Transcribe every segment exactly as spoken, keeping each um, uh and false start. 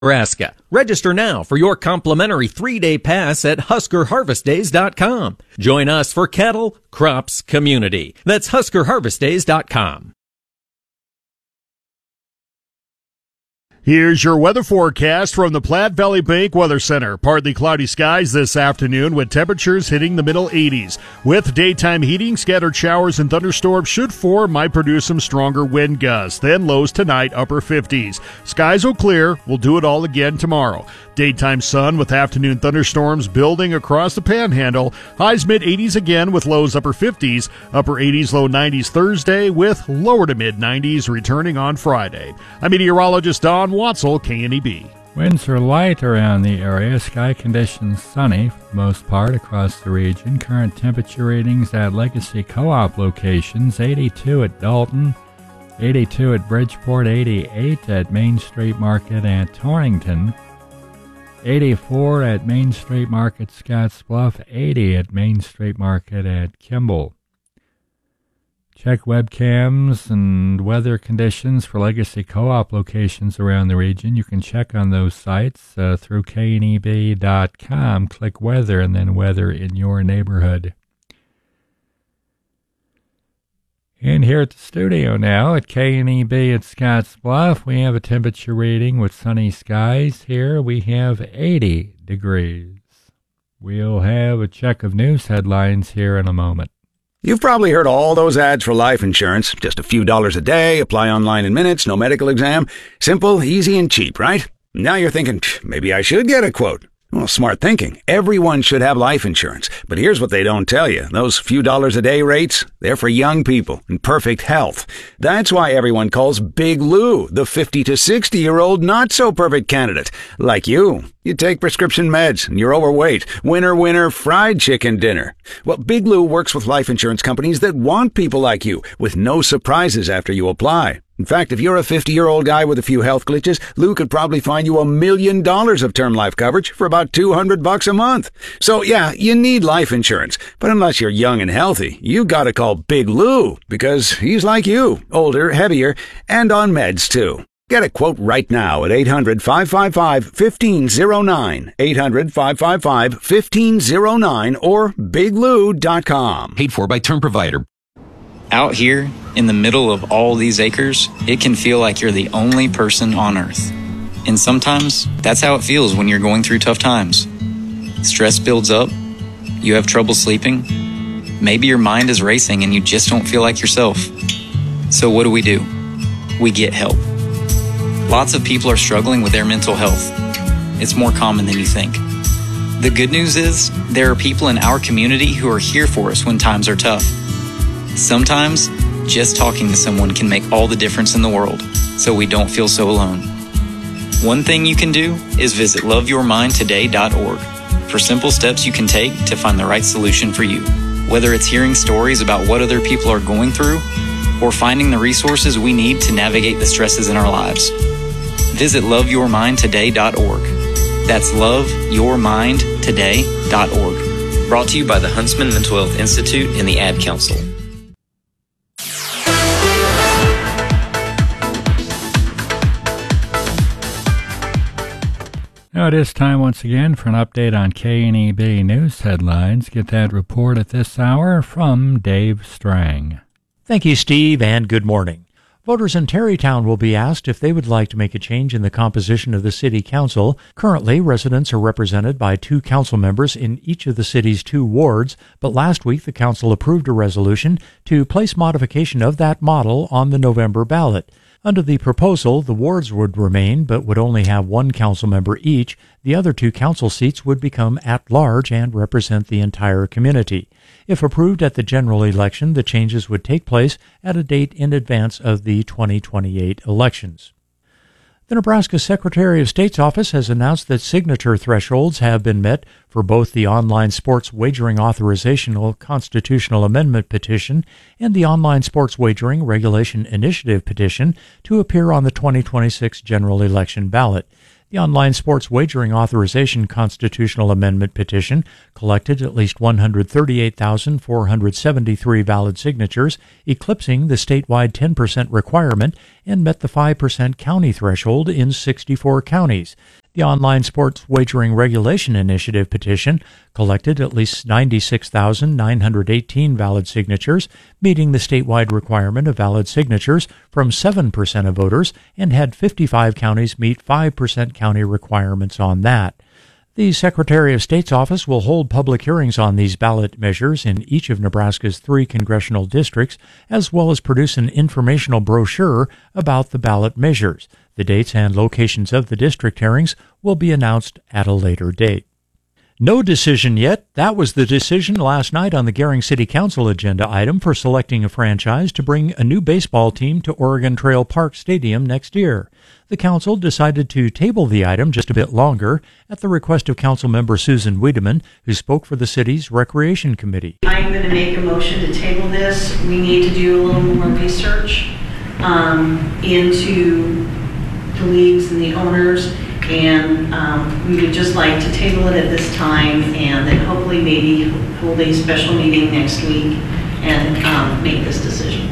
Nebraska. Register now for your complimentary three-day pass at Husker Harvest Days dot com. Join us for cattle, crops, community. That's Husker Harvest Days dot com. Here's your weather forecast from the Platte Valley Bank Weather Center. Partly cloudy skies this afternoon with temperatures hitting the middle eighties. With daytime heating, scattered showers and thunderstorms should form, might produce some stronger wind gusts. Then lows tonight, upper fifties. Skies will clear. We'll do it all again tomorrow. Daytime sun with afternoon thunderstorms building across the panhandle. Highs mid-eighties again with lows upper fifties. Upper eighties, low nineties Thursday with lower to mid-nineties returning on Friday. I'm meteorologist Don Watzel, K N E B. Winds are light around the area. Sky conditions sunny for the most part across the region. Current temperature readings at Legacy Co-op locations, eighty-two at Dalton, eighty-two at Bridgeport, eighty-eight at Main Street Market and Torrington, eighty-four at Main Street Market, Scottsbluff, eighty at Main Street Market at Kimball. Check webcams and weather conditions for Legacy Co-op locations around the region. You can check on those sites uh, through K N E B dot com. Click weather and then weather in your neighborhood. And here at the studio now at K N E B at Scottsbluff, we have a temperature reading with sunny skies. Here we have eighty degrees. We'll have a check of news headlines here in a moment. You've probably heard all those ads for life insurance. Just a few dollars a day, apply online in minutes, no medical exam. Simple, easy, and cheap, right? Now you're thinking, maybe I should get a quote. Well, smart thinking. Everyone should have life insurance. But here's what they don't tell you. Those few dollars a day rates, they're for young people in perfect health. That's why everyone calls Big Lou the fifty to sixty-year-old not-so-perfect candidate. Like you. You take prescription meds and you're overweight. Winner, winner, fried chicken dinner. Well, Big Lou works with life insurance companies that want people like you, with no surprises after you apply. In fact, if you're a fifty-year-old guy with a few health glitches, Lou could probably find you a million dollars of term life coverage for about two hundred bucks a month. So yeah, you need life insurance. But unless you're young and healthy, you gotta call Big Lou, because he's like you, older, heavier, and on meds too. Get a quote right now at eight hundred, five five five, one five zero nine, eight hundred, five five five, one five zero nine, or big lou dot com. Paid for by Term Provider. Out here, in the middle of all these acres, it can feel like you're the only person on Earth. And sometimes, that's how it feels when you're going through tough times. Stress builds up, you have trouble sleeping, maybe your mind is racing and you just don't feel like yourself. So what do we do? We get help. Lots of people are struggling with their mental health. It's more common than you think. The good news is, there are people in our community who are here for us when times are tough. Sometimes, just talking to someone can make all the difference in the world, so we don't feel so alone. One thing you can do is visit love your mind today dot org for simple steps you can take to find the right solution for you. Whether it's hearing stories about what other people are going through, or finding the resources we need to navigate the stresses in our lives. Visit love your mind today dot org. That's love your mind today dot org. Brought to you by the Huntsman Mental Health Institute and the Ad Council. Now it is time once again for an update on K N E B news headlines. Get that report at this hour from Dave Strang. Thank you, Steve, and good morning. Voters in Terrytown will be asked if they would like to make a change in the composition of the city council. Currently, residents are represented by two council members in each of the city's two wards, but last week the council approved a resolution to place modification of that model on the November ballot. Under the proposal, the wards would remain but would only have one council member each. The other two council seats would become at-large and represent the entire community. If approved at the general election, the changes would take place at a date in advance of the twenty twenty-eight elections. The Nebraska Secretary of State's office has announced that signature thresholds have been met for both the online sports wagering authorizational constitutional amendment petition and the online sports wagering regulation initiative petition to appear on the twenty twenty-six general election ballot. The online sports wagering authorization constitutional amendment petition collected at least one hundred thirty-eight thousand four hundred seventy-three valid signatures, eclipsing the statewide ten percent requirement, and met the five percent county threshold in sixty-four counties. The Online Sports Wagering Regulation Initiative petition collected at least ninety-six thousand nine hundred eighteen valid signatures, meeting the statewide requirement of valid signatures from seven percent of voters, and had fifty-five counties meet five percent county requirements on that. The Secretary of State's office will hold public hearings on these ballot measures in each of Nebraska's three congressional districts, as well as produce an informational brochure about the ballot measures. The dates and locations of the district hearings will be announced at a later date. No decision yet. That was the decision last night on the Gering City Council agenda item for selecting a franchise to bring a new baseball team to Oregon Trail Park Stadium next year. The council decided to table the item just a bit longer at the request of Councilmember Susan Wiedemann, who spoke for the city's Recreation Committee. I'm going to make a motion to table this. We need to do a little more research um, into the leagues and the owners, and um, we would just like to table it at this time, and then hopefully maybe hold a special meeting next week and um, make this decision.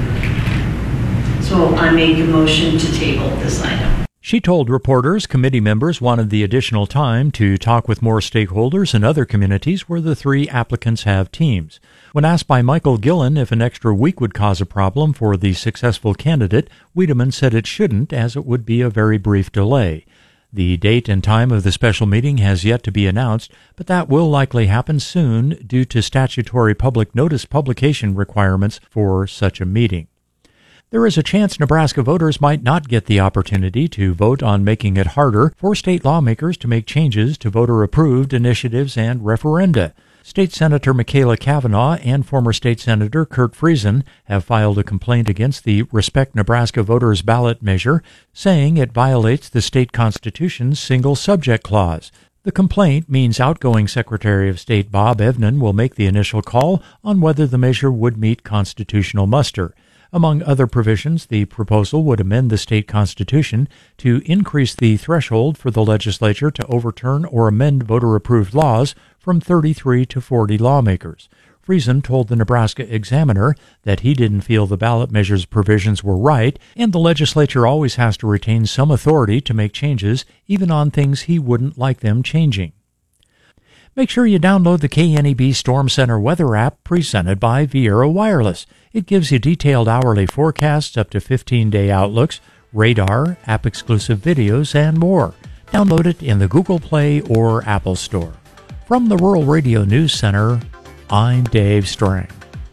So I make a motion to table this item. She told reporters committee members wanted the additional time to talk with more stakeholders in other communities where the three applicants have teams. When asked by Michael Gillen if an extra week would cause a problem for the successful candidate, Wiedemann said it shouldn't, as it would be a very brief delay. The date and time of the special meeting has yet to be announced, but that will likely happen soon due to statutory public notice publication requirements for such a meeting. There is a chance Nebraska voters might not get the opportunity to vote on making it harder for state lawmakers to make changes to voter-approved initiatives and referenda. State Senator Michaela Cavanaugh and former State Senator Kurt Friesen have filed a complaint against the Respect Nebraska Voters ballot measure, saying it violates the state constitution's single subject clause. The complaint means outgoing Secretary of State Bob Evnen will make the initial call on whether the measure would meet constitutional muster. Among other provisions, the proposal would amend the state constitution to increase the threshold for the legislature to overturn or amend voter-approved laws from thirty-three to forty lawmakers. Friesen told the Nebraska Examiner that he didn't feel the ballot measure's provisions were right, and the legislature always has to retain some authority to make changes, even on things he wouldn't like them changing. Make sure you download the K N E B Storm Center weather app presented by Viera Wireless. It gives you detailed hourly forecasts, up to fifteen-day outlooks, radar, app-exclusive videos, and more. Download it in the Google Play or Apple Store. From the Rural Radio News Center, I'm Dave Strang.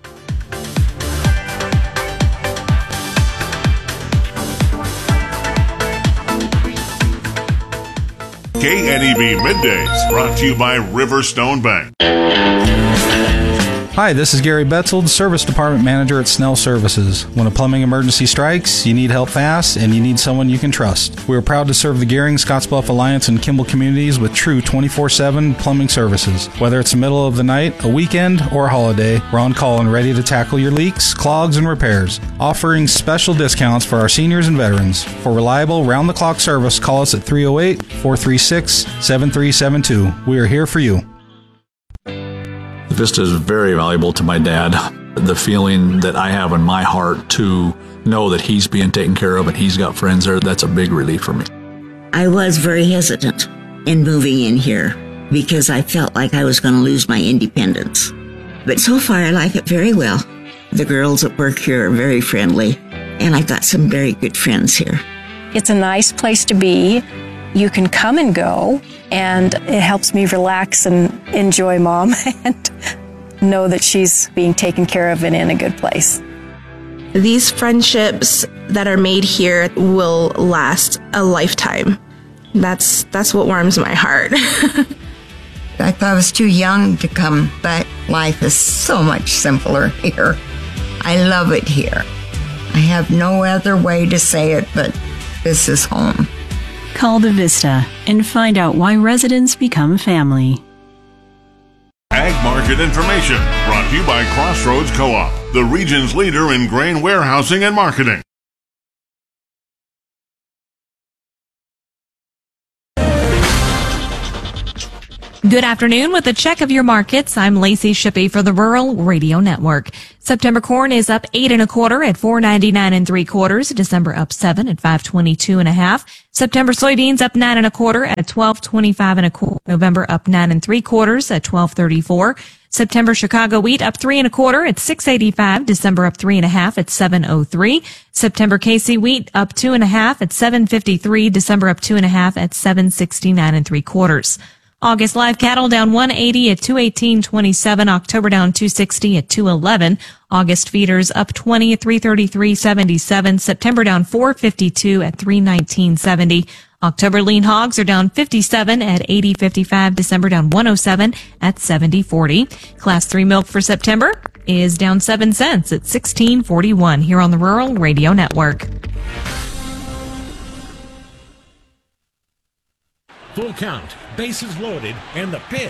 K N E B Middays, brought to you by Riverstone Bank. Hi, this is Gary Betzold, Service Department Manager at Snell Services. When a plumbing emergency strikes, you need help fast, and you need someone you can trust. We are proud to serve the Gering, Scottsbluff Alliance, and Kimball communities with true twenty-four seven plumbing services. Whether it's the middle of the night, a weekend, or a holiday, we're on call and ready to tackle your leaks, clogs, and repairs. Offering special discounts for our seniors and veterans. For reliable, round-the-clock service, call us at three oh eight, four three six, seven three seven two. We are here for you. Vista is very valuable to my dad. The feeling that I have in my heart to know that he's being taken care of and he's got friends there, that's a big relief for me. I was very hesitant in moving in here because I felt like I was going to lose my independence. But so far I like it very well. The girls at work here are very friendly, and I've got some very good friends here. It's a nice place to be. You can come and go, and it helps me relax and enjoy Mom and know that she's being taken care of and in a good place. These friendships that are made here will last a lifetime. That's that's what warms my heart. I thought I was too young to come, but life is so much simpler here. I love it here. I have no other way to say it, but this is home. Call the Vista and find out why residents become family. Ag market information brought to you by Crossroads Co-op, the region's leader in grain warehousing and marketing. Good afternoon. With a check of your markets, I'm Lacey Shippey for the Rural Radio Network. September corn is up eight and a quarter at four ninety-nine and three quarters. December up seven at five twenty-two and a half. September soybeans up nine and a quarter at twelve twenty-five and a quarter. November up nine and three quarters at twelve thirty-four. September Chicago wheat up three and a quarter at six eighty-five. December up three and a half at seven oh three. September K C wheat up two and a half at seven fifty-three. December up two and a half at seven sixty-nine and three quarters. August live cattle down one eighty at two eighteen twenty-seven. October down two sixty at two eleven. August feeders up twenty at three thirty-three seventy-seven. September down four fifty-two at three nineteen seventy. October lean hogs are down fifty-seven at eighty fifty-five. December down one oh seven at seventy forty. Class three milk for September is down seven cents at sixteen forty-one here on the Rural Radio Network. Full count, bases loaded, and the pitch.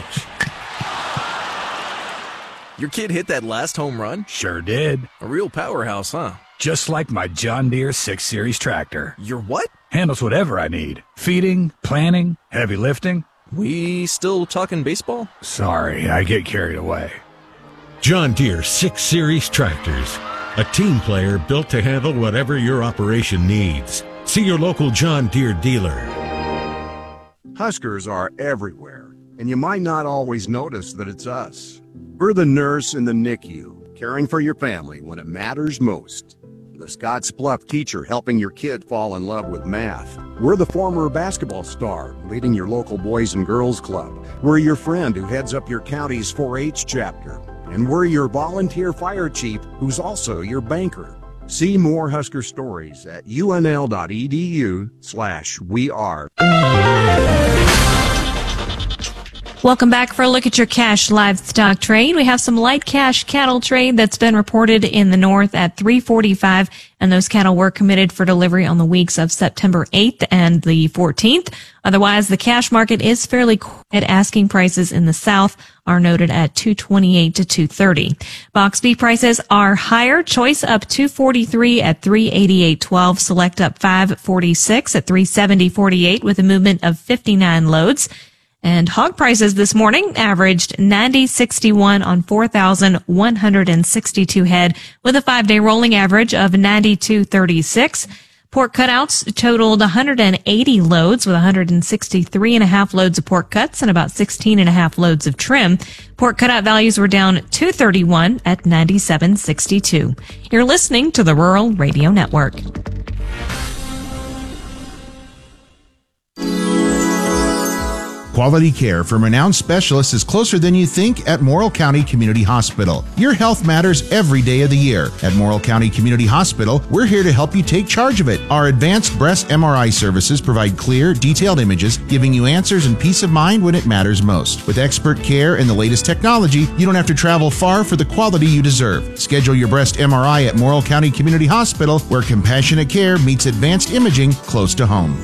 Your kid hit that last home run? Sure did. A real powerhouse, huh? Just like my John Deere six series tractor. Your what? Handles whatever I need. Feeding, planting, heavy lifting. We still talking baseball? Sorry, I get carried away. John Deere six series tractors. A team player built to handle whatever your operation needs. See your local John Deere dealer. Huskers are everywhere, and you might not always notice that it's us. We're the nurse in the N I C U, caring for your family when it matters most. The Scottsbluff teacher helping your kid fall in love with math. We're the former basketball star leading your local Boys and Girls Club. We're your friend who heads up your county's four H chapter. And we're your volunteer fire chief who's also your banker. See more Husker stories at unl.edu slash we are. Welcome back for a look at your cash livestock trade. We have some light cash cattle trade that's been reported in the north at three forty-five, and those cattle were committed for delivery on the weeks of September eighth and the fourteenth. Otherwise, the cash market is fairly quiet. Asking prices in the south are noted at two twenty-eight to two thirty. Box beef prices are higher. Choice up two forty-three at three eighty-eight twelve. Select up five forty-six at three seventy forty-eight with a movement of fifty-nine loads. And hog prices this morning averaged ninety sixty-one on four thousand one hundred sixty-two head with a five-day rolling average of ninety-two thirty-six. Pork cutouts totaled one hundred eighty loads with one hundred sixty-three and a half loads of pork cuts and about sixteen and a half loads of trim. Pork cutout values were down two thirty-one at ninety-seven sixty-two. You're listening to the Rural Radio Network. Quality care from renowned specialists is closer than you think at Morrill County Community Hospital. Your health matters every day of the year. At Morrill County Community Hospital, we're here to help you take charge of it. Our advanced breast M R I services provide clear, detailed images, giving you answers and peace of mind when it matters most. With expert care and the latest technology, you don't have to travel far for the quality you deserve. Schedule your breast M R I at Morrill County Community Hospital, where compassionate care meets advanced imaging close to home.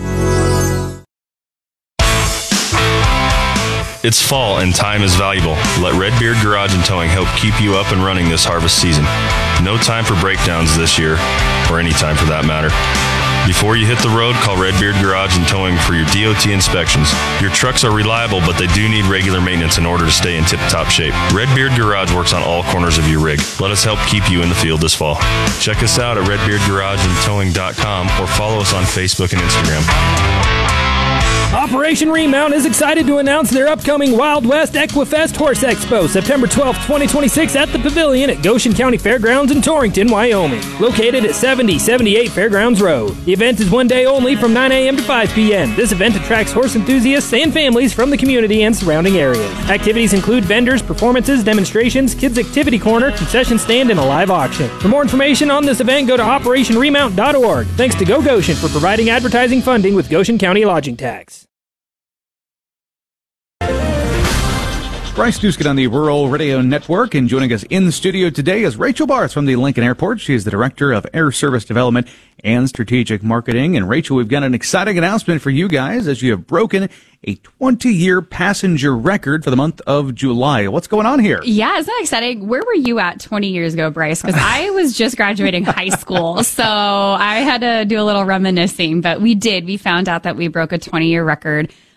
It's fall and time is valuable. Let Redbeard Garage and Towing help keep you up and running this harvest season. No time for breakdowns this year, or any time for that matter. Before you hit the road, call Redbeard Garage and Towing for your D O T inspections. Your trucks are reliable, but they do need regular maintenance in order to stay in tip-top shape. Redbeard Garage works on all corners of your rig. Let us help keep you in the field this fall. Check us out at red beard garage and towing dot com or follow us on Facebook and Instagram. Operation Remount is excited to announce their upcoming Wild West Equifest Horse Expo, September twelfth, twenty twenty-six at the Pavilion at Goshen County Fairgrounds in Torrington, Wyoming, located at seventy seventy-eight Fairgrounds Road. The event is one day only from nine a.m. to five p.m. This event attracts horse enthusiasts and families from the community and surrounding areas. Activities include vendors, performances, demonstrations, kids activity corner, concession stand, and a live auction. For more information on this event, go to operation remount dot org. Thanks to Go Goshen for providing advertising funding with Goshen County Lodging Tax. Bryce Duskin on the Rural Radio Network, and joining us in the studio today is Rachel Barth from the Lincoln Airport. She is the Director of Air Service Development and Strategic Marketing. And Rachel, we've got an exciting announcement for you guys as you have broken a twenty-year passenger record for the month of July. What's going on here? Yeah, isn't that exciting? Where were you at twenty years ago, Bryce? Because I was just graduating high school, so I had to do a little reminiscing. But we did. We found out that we broke a twenty-year record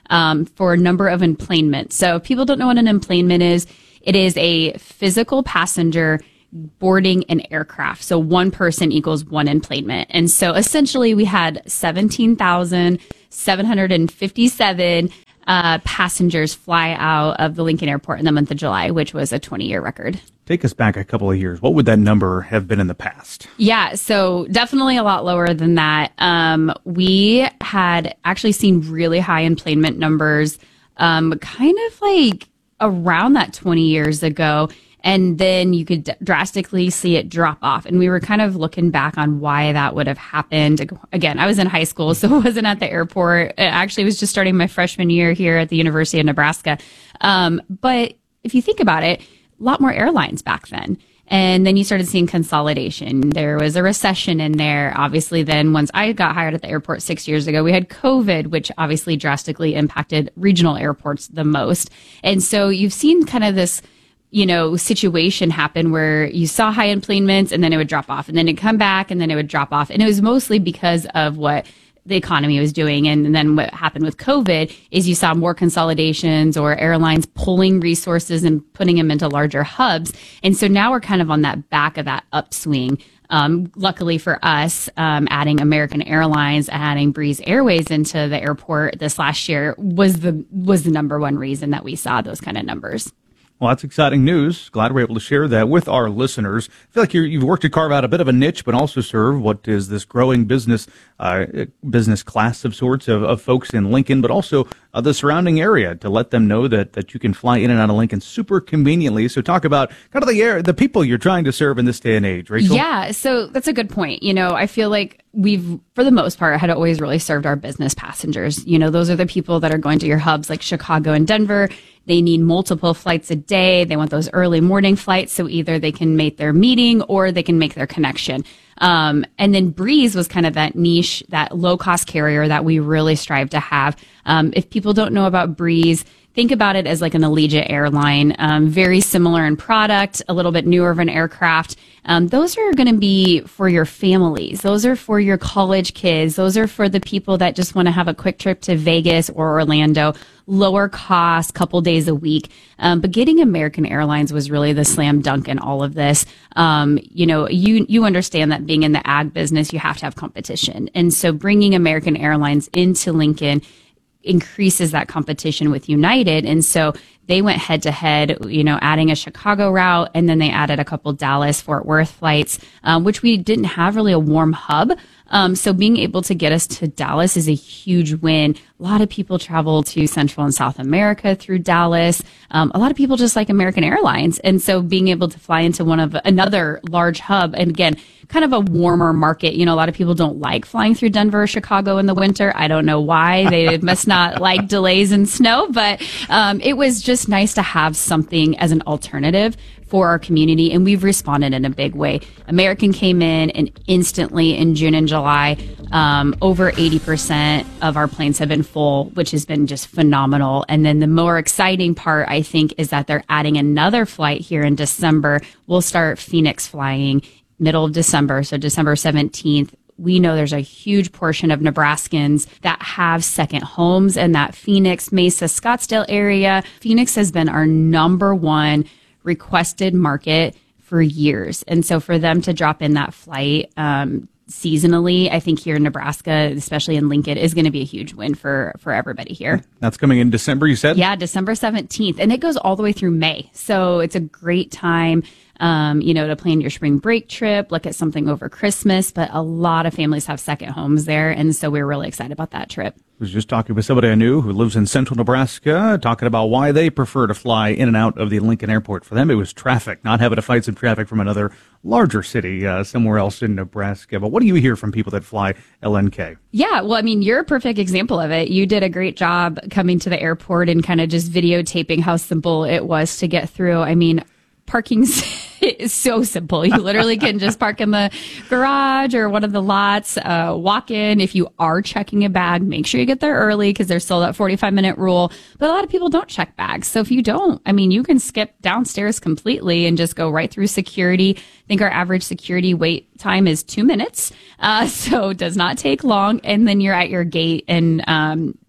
um, for number of enplanement. So if people don't know what an enplanement is, it is a physical passenger boarding an aircraft. So one person equals one enplanement. And so essentially we had seventeen thousand seven hundred fifty-seven uh, passengers fly out of the Lincoln Airport in the month of July, which was a twenty-year record. Take us back a couple of years. What would that number have been in the past? Yeah, so definitely a lot lower than that. Um, we had actually seen really high enplanement numbers um, kind of like around that twenty years ago. And then you could d- drastically see it drop off. And we were kind of looking back on why that would have happened. Again, I was in high school, so it wasn't at the airport. It actually was just starting my freshman year here at the University of Nebraska. Um, but if you think about it, a lot more airlines back then. And then you started seeing consolidation. There was a recession in there. Obviously, then once I got hired at the airport six years ago, we had COVID, which obviously drastically impacted regional airports the most. And so you've seen kind of this, you know, situation happen where you saw high enplanements and then it would drop off and then it'd come back and then it would drop off. And it was mostly because of what the economy was doing. And, and then what happened with COVID is you saw more consolidations or airlines pulling resources and putting them into larger hubs. And so now we're kind of on that back of that upswing. Um, luckily for us, um, adding American Airlines, adding Breeze Airways into the airport this last year was the, was the number one reason that we saw those kind of numbers. Well, that's exciting news. Glad we're able to share that with our listeners. I feel like you're, you've worked to carve out a bit of a niche, but also serve what is this growing business uh, business class of sorts of, of folks in Lincoln, but also uh, the surrounding area to let them know that, that you can fly in and out of Lincoln super conveniently. So talk about kind of the air, the people you're trying to serve in this day and age, Rachel. Yeah, so that's a good point. You know, I feel like we've, for the most part, had always really served our business passengers. You know, those are the people that are going to your hubs like Chicago and Denver. They need multiple flights a day. They want those early morning flights. So either they can make their meeting or they can make their connection. Um, and then Breeze was kind of that niche, that low cost carrier that we really strive to have. Um, if people don't know about Breeze, think about it as like an Allegiant airline, um, very similar in product, a little bit newer of an aircraft. Um, those are going to be for your families. Those are for your college kids. Those are for the people that just want to have a quick trip to Vegas or Orlando, lower cost, couple days a week. Um, but getting American Airlines was really the slam dunk in all of this. Um, you know, you, you understand that being in the ag business, you have to have competition. And so bringing American Airlines into Lincoln increases that competition with United. And so they went head to head, you know, adding a Chicago route, and then they added a couple Dallas, Fort Worth flights, um, which we didn't have really a warm hub. Um, so being able to get us to Dallas is a huge win. A lot of people travel to Central and South America through Dallas. Um, a lot of people just like American Airlines. And so being able to fly into one of another large hub, and again, kind of a warmer market. You know, a lot of people don't like flying through Denver or Chicago in the winter. I don't know why. They must not like delays and snow, but um, it was just nice to have something as an alternative for our community, and we've responded in a big way. American came in and instantly in June and July, um, over eighty percent of our planes have been full, which has been just phenomenal. And then the more exciting part, I think, is that they're adding another flight here in December. We'll start Phoenix flying middle of December, so December seventeenth. We know there's a huge portion of Nebraskans that have second homes in that Phoenix, Mesa, Scottsdale area. Phoenix has been our number one requested market for years. And so for them to drop in that flight um, seasonally, I think here in Nebraska, especially in Lincoln, is going to be a huge win for, for everybody here. That's coming in December, you said? Yeah, December seventeenth. And it goes all the way through May. So it's a great time, um, you know, to plan your spring break trip, look at something over Christmas. But a lot of families have second homes there. And so we're really excited about that trip. I was just talking with somebody I knew who lives in central Nebraska, talking about why they prefer to fly in and out of the Lincoln Airport. For them, it was traffic, not having to fight some traffic from another larger city uh, somewhere else in Nebraska. But what do you hear from people that fly L N K? Yeah, well, I mean, you're a perfect example of it. You did a great job coming to the airport and kind of just videotaping how simple it was to get through. I mean, parking is so simple. You literally can just park in the garage or one of the lots, uh, walk in. If you are checking a bag, make sure you get there early because there's still that forty-five minute rule. But a lot of people don't check bags. So if you don't, I mean, you can skip downstairs completely and just go right through security. I think our average security wait time is two minutes. Uh, so it does not take long. And then you're at your gate and, um,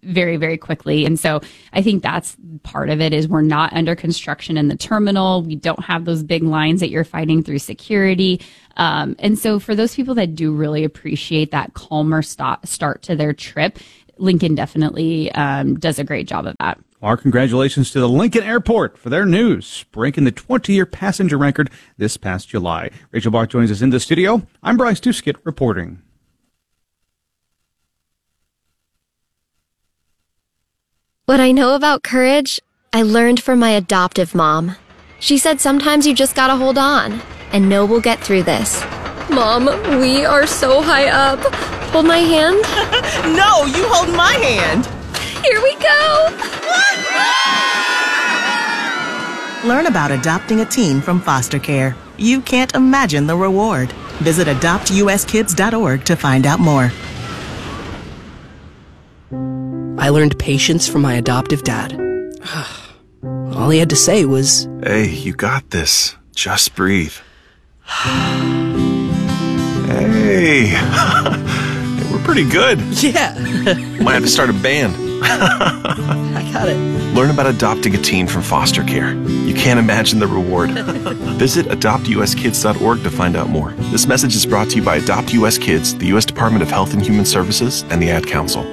very, very quickly. And so I think that's part of it is we're not under construction in the terminal. We don't have those big lines that you're fighting through security. Um, and so for those people that do really appreciate that calmer start, start to their trip, Lincoln definitely um, does a great job of that. Our congratulations to the Lincoln Airport for their news, breaking the twenty-year passenger record this past July. Rachel Barth joins us in the studio. I'm Bryce Duskett reporting. What I know about courage, I learned from my adoptive mom. She said sometimes you just gotta hold on and know we'll get through this. Mom, we are so high up. Hold my hand. No, you hold my hand. Here we go. Learn about adopting a teen from foster care. You can't imagine the reward. Visit adopt u s kids dot org to find out more. I learned patience from my adoptive dad. All he had to say was, "Hey, you got this. Just breathe." Hey, we're pretty good. Yeah. Might have to start a band. I got it. Learn about adopting a teen from foster care. You can't imagine the reward. Visit adopt u s kids dot org to find out more. This message is brought to you by Adopt U S Kids, the U S Department of Health and Human Services, and the Ad Council.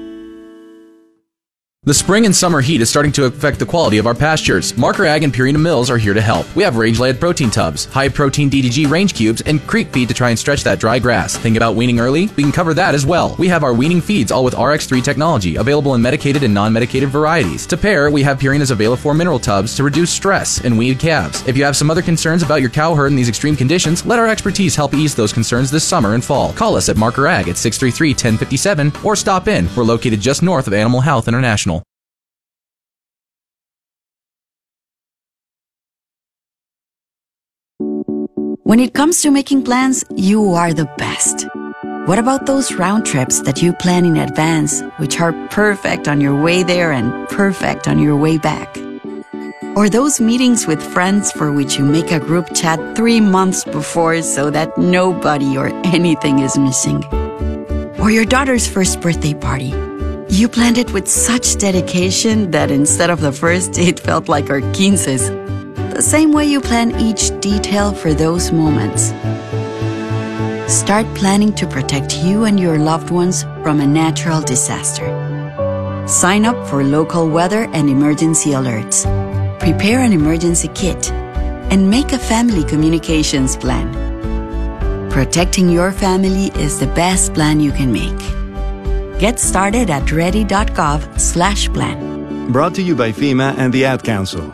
The spring and summer heat is starting to affect the quality of our pastures. Marker Ag and Purina Mills are here to help. We have range-laid protein tubs, high-protein D D G range cubes, and creep feed to try and stretch that dry grass. Think about weaning early? We can cover that as well. We have our weaning feeds, all with R X three technology, available in medicated and non-medicated varieties. To pair, we have Purina's Availafor mineral tubs to reduce stress and weaned calves. If you have some other concerns about your cow herd in these extreme conditions, let our expertise help ease those concerns this summer and fall. Call us at Marker Ag at six three three, one oh five seven or stop in. We're located just north of Animal Health International. When it comes to making plans, you are the best. What about those round trips that you plan in advance, which are perfect on your way there and perfect on your way back? Or those meetings with friends for which you make a group chat three months before so that nobody or anything is missing? Or your daughter's first birthday party. You planned it with such dedication that instead of the first, it felt like our quinces. The same way you plan each detail for those moments. Start planning to protect you and your loved ones from a natural disaster. Sign up for local weather and emergency alerts. Prepare an emergency kit and make a family communications plan. Protecting your family is the best plan you can make. Get started at ready.gov slash plan. Brought to you by FEMA and the Ad Council.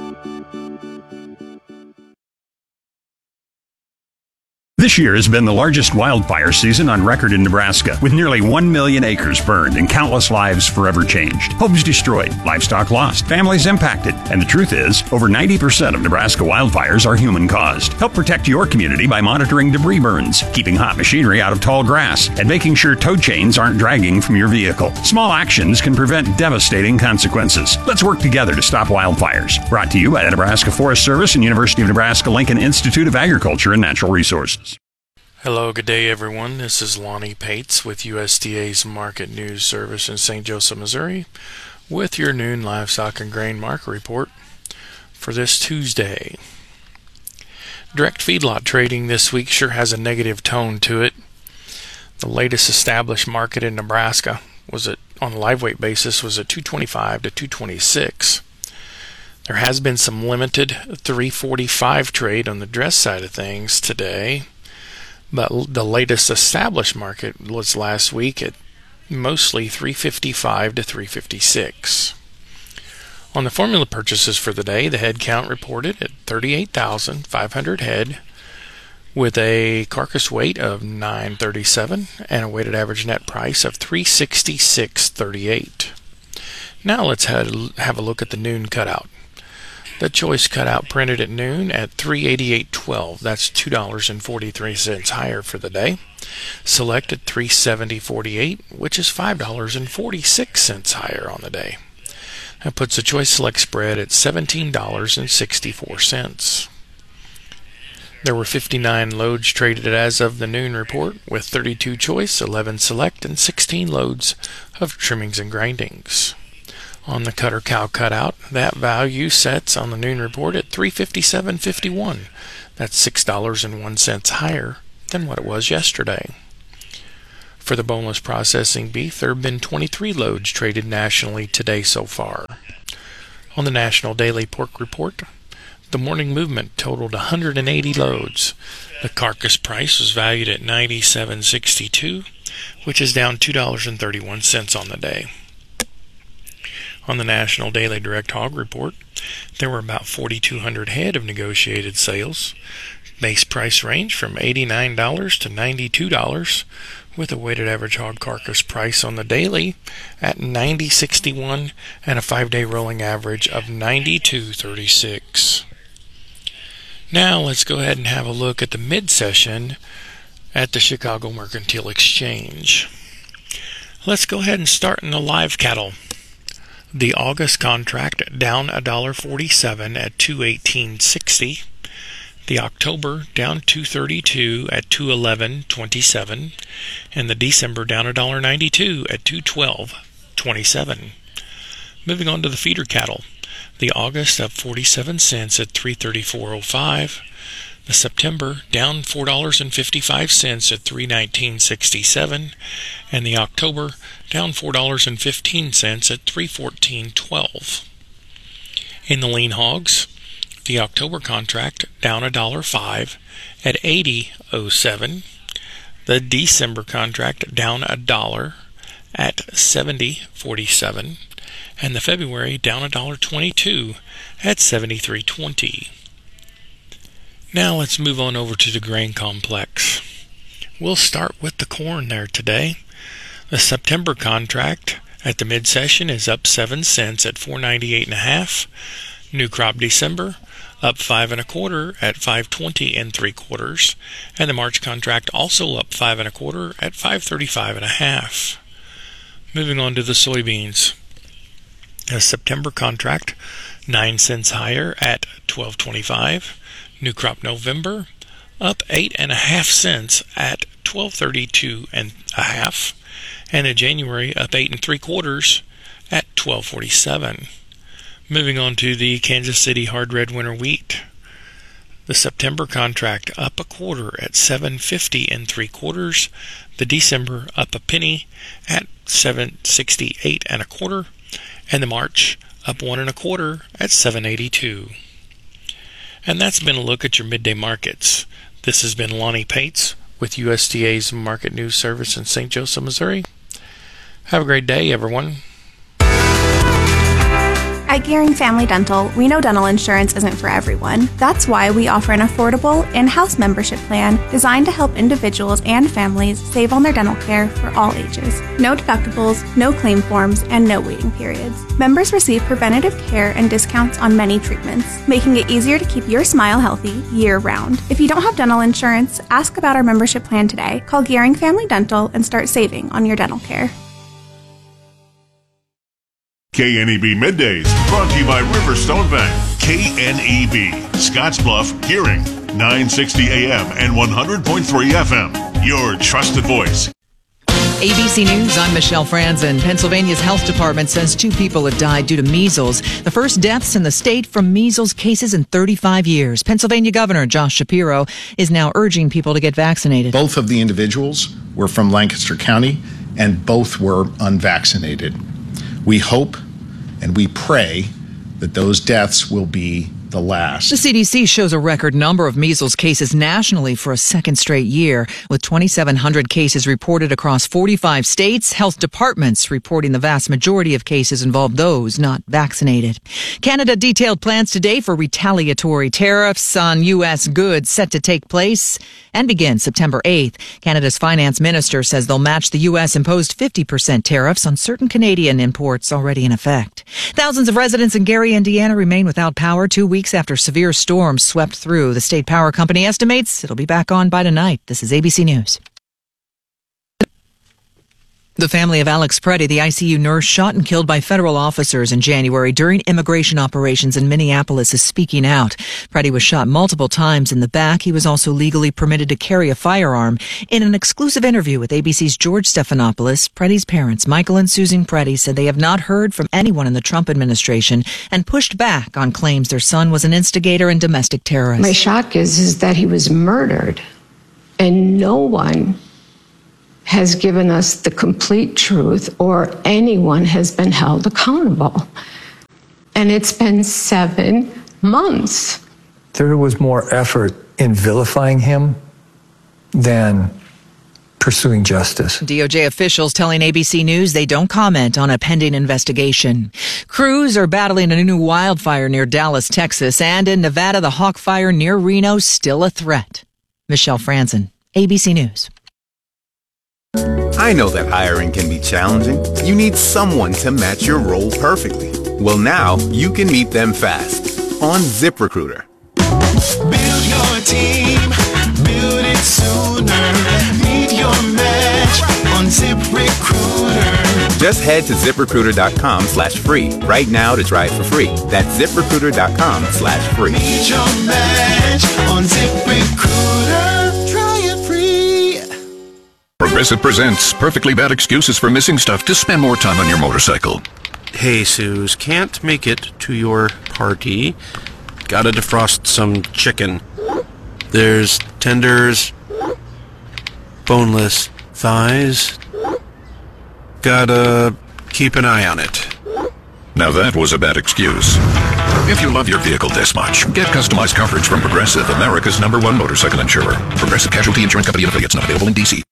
This year has been the largest wildfire season on record in Nebraska, with nearly one million acres burned and countless lives forever changed. Homes destroyed, livestock lost, families impacted. And the truth is, over ninety percent of Nebraska wildfires are human-caused. Help protect your community by monitoring debris burns, keeping hot machinery out of tall grass, and making sure tow chains aren't dragging from your vehicle. Small actions can prevent devastating consequences. Let's work together to stop wildfires. Brought to you by the Nebraska Forest Service and University of Nebraska-Lincoln Institute of Agriculture and Natural Resources. Hello, good day everyone. This is Lonnie Pates with U S D A's Market News Service in Saint Joseph, Missouri, with your noon livestock and grain market report for this Tuesday. Direct feedlot trading this week sure has a negative tone to it. The latest established market in Nebraska was at, on a live weight basis, was at two twenty-five to two twenty-six. There has been some limited three forty-five trade on the dress side of things today. But the latest established market was last week at mostly three fifty-five to three fifty-six. On the formula purchases for the day, the head count reported at thirty-eight thousand five hundred head, with a carcass weight of nine thirty-seven and a weighted average net price of three sixty-six thirty-eight. Now let's have a look at the noon cutout. The choice cutout printed at noon at three eighty-eight twelve. That's two dollars and forty-three cents higher for the day. Select at three seventy forty-eight, which is five dollars and forty-six cents higher on the day. That puts the choice select spread at seventeen dollars and sixty-four cents. There were fifty-nine loads traded as of the noon report, with thirty-two choice, eleven select, and sixteen loads of trimmings and grindings. On the cutter cow cutout, that value sets on the noon report at three fifty-seven fifty-one. That's six dollars and one cent higher than what it was yesterday. For the boneless processing beef, there have been twenty-three loads traded nationally today so far. On the National Daily Pork Report, the morning movement totaled one hundred eighty loads. The carcass price was valued at ninety-seven sixty-two, which is down two dollars and thirty-one cents on the day. On the National Daily Direct Hog Report, there were about forty-two hundred head of negotiated sales. Base price ranged from eighty-nine dollars to ninety-two dollars, with a weighted average hog carcass price on the daily at ninety sixty-one and a five-day rolling average of ninety-two thirty-six. Now let's go ahead and have a look at the mid-session at the Chicago Mercantile Exchange. Let's go ahead and start in the live cattle. The August contract down one dollar forty-seven at two eighteen sixty. The October down two thirty-two at two eleven twenty-seven, and the December down one dollar ninety-two at two twelve twenty-seven. Moving on to the feeder cattle. The August up forty-seven cents at three thirty-four oh five. The September down four dollars and fifty-five cents at three nineteen sixty-seven, and the October down four dollars and fifteen cents at three fourteen twelve. In the lean hogs, the October contract down one dollar five at eighty oh seven. The December contract down a dollar at seventy forty-seven, and the February down one dollar twenty-two at seventy-three twenty. Now let's move on over to the grain complex. We'll start with the corn there today. The September contract at the mid-session is up seven cents at four ninety-eight and a half. New crop December up five and a quarter at five twenty and three quarters, and the March contract also up five and a quarter at five thirty-five and a half. Moving on to the soybeans. The September contract nine cents higher at twelve twenty-five. New crop November up eight and a half cents at twelve thirty-two and a half, and in January up eight and three quarters at twelve forty-seven. Moving on to the Kansas City hard red winter wheat. The September contract up a quarter at seven fifty and three quarters. The December up a penny at seven sixty-eight and a quarter, and the March up one and a quarter at seven eighty-two. And that's been a look at your midday markets. This has been Lonnie Pates with U S D A's Market News Service in Saint Joseph, Missouri. Have a great day, everyone. At Gearing Family Dental, we know dental insurance isn't for everyone. That's why we offer an affordable in-house membership plan designed to help individuals and families save on their dental care for all ages. No deductibles, no claim forms, and no waiting periods. Members receive preventative care and discounts on many treatments, making it easier to keep your smile healthy year-round. If you don't have dental insurance, ask about our membership plan today. Call Gearing Family Dental and start saving on your dental care. K N E B Middays, brought to you by Riverstone Bank. K N E B, Scottsbluff, Gearing, nine sixty A M and one hundred point three F M. Your trusted voice. A B C News, I'm Michelle Franzen. Pennsylvania's health department says two people have died due to measles, the first deaths in the state from measles cases in thirty-five years. Pennsylvania Governor Josh Shapiro is now urging people to get vaccinated. Both of the individuals were from Lancaster County, and both were unvaccinated. We hope and we pray that those deaths will be the last. The C D C shows a record number of measles cases nationally for a second straight year, with twenty-seven hundred cases reported across forty-five states. Health departments reporting the vast majority of cases involve those not vaccinated. Canada detailed plans today for retaliatory tariffs on U S goods set to take place and begin September eighth. Canada's finance minister says they'll match the U S imposed fifty percent tariffs on certain Canadian imports already in effect. Thousands of residents in Gary, Indiana remain without power two weeks after severe storms swept through. The state power company estimates it'll be back on by tonight. This is A B C News. The family of Alex Preddy, the I C U nurse shot and killed by federal officers in January during immigration operations in Minneapolis, is speaking out. Preddy was shot multiple times in the back. He was also legally permitted to carry a firearm. In an exclusive interview with A B C's George Stephanopoulos, Preddy's parents, Michael and Susan Preddy, said they have not heard from anyone in the Trump administration and pushed back on claims their son was an instigator and domestic terrorist. My shock is, is that he was murdered, and no one has given us the complete truth, or anyone has been held accountable. And it's been seven months. There was more effort in vilifying him than pursuing justice. D O J officials telling A B C News they don't comment on a pending investigation. Crews are battling a new wildfire near Dallas, Texas, and in Nevada, the Hawk Fire near Reno still a threat. Michelle Franzen, A B C News. I know that hiring can be challenging. You need someone to match your role perfectly. Well, now you can meet them fast on ZipRecruiter. Build your team, build it sooner. Meet your match on ZipRecruiter. Just head to ZipRecruiter.com slash free right now to try it for free. That's ZipRecruiter.com slash free. Meet your match on ZipRecruiter. Try it free. Progressive presents Perfectly Bad Excuses for Missing Stuff to Spend More Time on Your Motorcycle. Hey, Suze, can't make it to your party. Gotta defrost some chicken. There's tenders, boneless thighs. Gotta keep an eye on it. Now that was a bad excuse. If you love your vehicle this much, get customized coverage from Progressive, America's number one motorcycle insurer. Progressive Casualty Insurance Company and affiliates, not available in D C.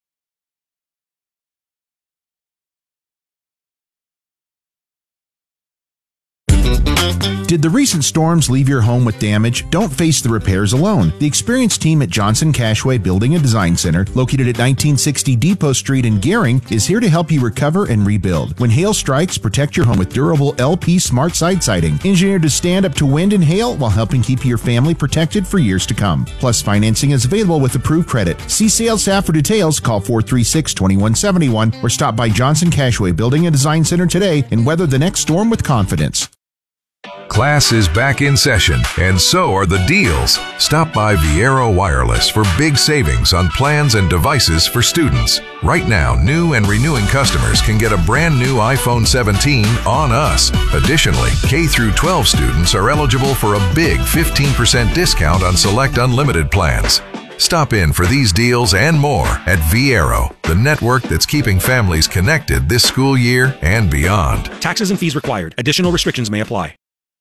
Did the recent storms leave your home with damage? Don't face the repairs alone. The experienced team at Johnson Cashway Building and Design Center, located at nineteen sixty Depot Street in Gering, is here to help you recover and rebuild. When hail strikes, protect your home with durable L P Smart Side Siding, engineered to stand up to wind and hail while helping keep your family protected for years to come. Plus, financing is available with approved credit. See sales staff for details. Call four three six, two one seven one or stop by Johnson Cashway Building and Design Center today and weather the next storm with confidence. Class is back in session, and so are the deals. Stop by Viero Wireless for big savings on plans and devices for students. Right now, new and renewing customers can get a brand new iPhone seventeen on us. Additionally, K through twelve students are eligible for a big fifteen percent discount on select unlimited plans. Stop in for these deals and more at Viero, the network that's keeping families connected this school year and beyond. Taxes and fees required. Additional restrictions may apply.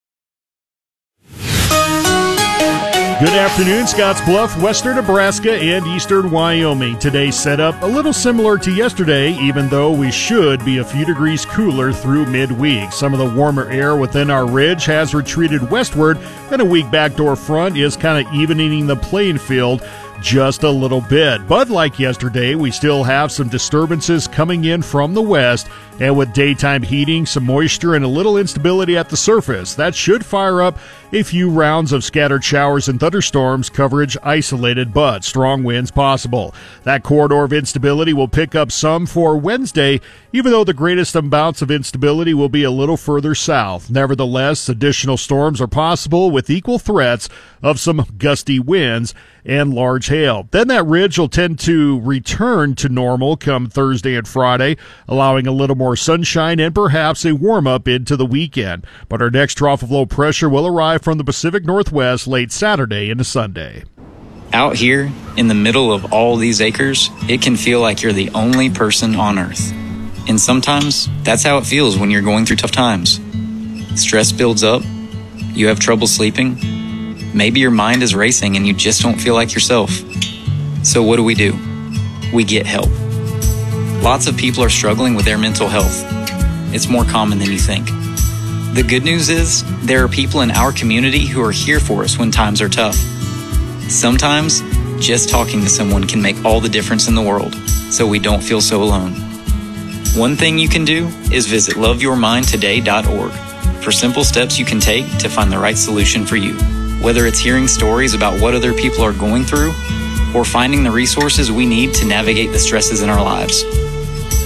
Good afternoon, Scottsbluff, western Nebraska, and eastern Wyoming. Today's setup a little similar to yesterday, even though we should be a few degrees cooler through midweek. Some of the warmer air within our ridge has retreated westward, and a weak backdoor front is kind of evening the playing field just a little bit. But like yesterday, we still have some disturbances coming in from the west, and with daytime heating, some moisture, and a little instability at the surface, that should fire up a few rounds of scattered showers and thunderstorms, coverage isolated, but strong winds possible. That corridor of instability will pick up some for Wednesday, even though the greatest amounts of instability will be a little further south. Nevertheless, additional storms are possible with equal threats of some gusty winds and large hail. Then that ridge will tend to return to normal come Thursday and Friday, allowing a little more sunshine and perhaps a warm-up into the weekend. But our next trough of low pressure will arrive from the Pacific Northwest late Saturday into Sunday. Out here, in the middle of all these acres, it can feel like you're the only person on Earth. And sometimes, that's how it feels when you're going through tough times. Stress builds up, you have trouble sleeping, maybe your mind is racing and you just don't feel like yourself. So what do we do? We get help. Lots of people are struggling with their mental health. It's more common than you think. The good news is, there are people in our community who are here for us when times are tough. Sometimes, just talking to someone can make all the difference in the world, so we don't feel so alone. One thing you can do is visit love your mind today dot org for simple steps you can take to find the right solution for you. Whether it's hearing stories about what other people are going through, or finding the resources we need to navigate the stresses in our lives.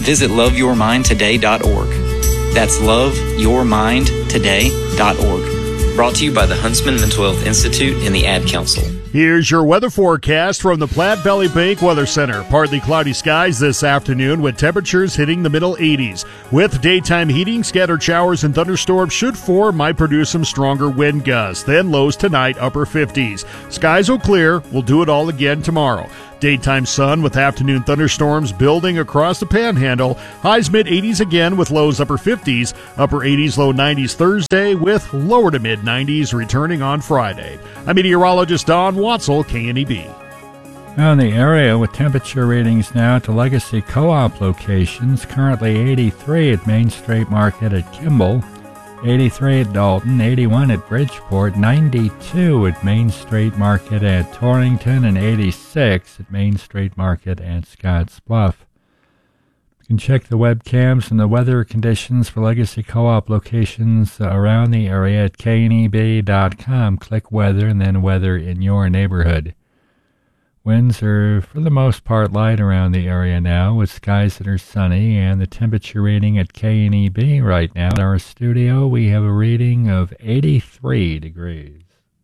visit love your mind today dot org. That's love your mind today dot org. Brought to you by the Huntsman Mental Health Institute and the Ad Council. Here's your weather forecast from the Platte Valley Bank Weather Center. Partly cloudy skies this afternoon with temperatures hitting the middle eighties. With daytime heating, scattered showers and thunderstorms should form, might produce some stronger wind gusts. Then lows tonight, upper fifties. Skies will clear. We'll do it all again tomorrow. Daytime sun with afternoon thunderstorms building across the panhandle. Highs mid-eighties again with lows upper fifties. Upper eighties, low nineties Thursday with lower to mid-nineties returning on Friday. I'm meteorologist Don Watzel, K N E B. Now in the area with temperature readings now to Legacy Co-op locations, currently eighty-three at Main Street Market at Kimball, eighty-three at Dalton, eighty-one at Bridgeport, ninety-two at Main Street Market at Torrington, and eighty-six at Main Street Market at Scotts Bluff. You can check the webcams and the weather conditions for Legacy Co-op locations around the area at K N E B dot com. Click weather and then weather in your neighborhood. Winds are for the most part light around the area now with skies that are sunny, and the temperature reading at K N E B right now in our studio, we have a reading of eighty-three degrees.